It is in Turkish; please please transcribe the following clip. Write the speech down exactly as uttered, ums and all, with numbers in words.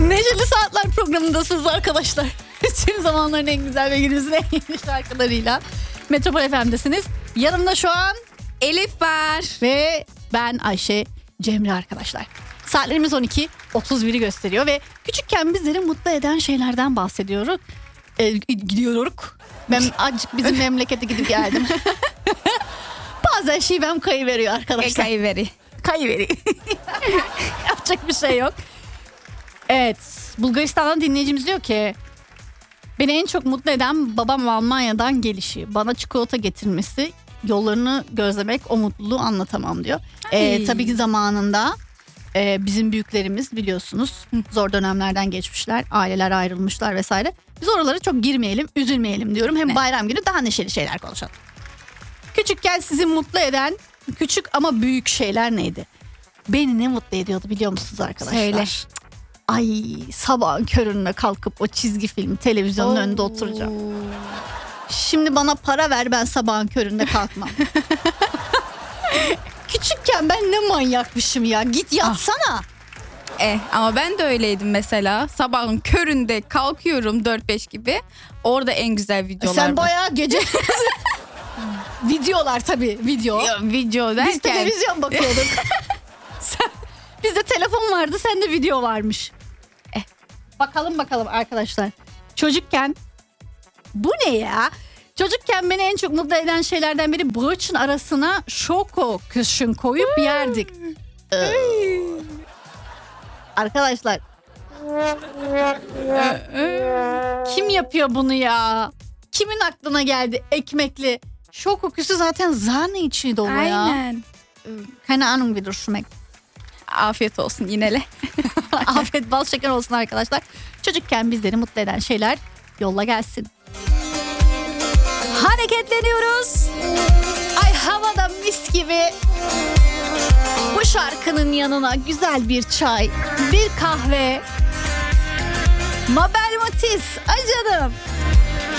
Neşeli Saatler programındasınız arkadaşlar. Tüm zamanların en güzel ve günümüzün en yeni şarkılarıyla Metropol F M'desiniz. Yanımda şu an Elif var. Ve ben Ayşe Cemre arkadaşlar. Saatlerimiz on iki otuz biri gösteriyor ve küçükken bizleri mutlu eden şeylerden bahsediyoruz. Ee, gidiyoruz. Ben azıcık bizim memlekete gidip geldim. Bazen şivem kayıveriyor arkadaşlar. E, kayıveri. Kayıveri. Yapacak bir şey yok. Evet, Bulgaristan'dan dinleyicimiz diyor ki beni en çok mutlu eden babam Almanya'dan gelişi, bana çikolata getirmesi, yollarını gözlemek, o mutluluğu anlatamam diyor. Ee, tabii ki zamanında e, bizim büyüklerimiz biliyorsunuz zor dönemlerden geçmişler, aileler ayrılmışlar vesaire. Biz oralara çok girmeyelim, üzülmeyelim diyorum. Hem ne? Bayram günü daha neşeli şeyler konuşalım. Küçükken sizi mutlu eden küçük ama büyük şeyler neydi? Beni ne mutlu ediyordu biliyor musunuz arkadaşlar? Söyle. Ay, sabahın köründe kalkıp o çizgi film televizyonun Oo. önünde oturacağım. Şimdi bana para ver, ben sabahın köründe kalkmam. Küçükken ben ne manyakmışım ya. Git yatsana. Ah. E, ama ben de öyleydim mesela. Sabahın köründe kalkıyorum dört beş gibi. Orada en güzel videolar Sen var. bayağı gece... Videolar tabii, video. Ya, video derken... Biz televizyon bakıyorduk. Sen, bizde telefon vardı, sende video varmış. Eh, bakalım bakalım arkadaşlar. Çocukken bu ne ya? Çocukken beni en çok mutlu eden şeylerden biri bıçın arasına şoko kışın koyup yerdik. ee, arkadaşlar. Kim yapıyor bunu ya? Kimin aklına geldi ekmekli? Şok küsü zaten zane içi dolu ya. Aynen. Keine Ahnung wie du schmeckt. Afiyet olsun yinele. Afiyet bal şeker olsun arkadaşlar. Çocukken bizleri mutlu eden şeyler yolla gelsin. Hareketleniyoruz. Ay havada mis gibi. Bu şarkının yanına güzel bir çay, bir kahve. Mabel Matiz. Ay canım.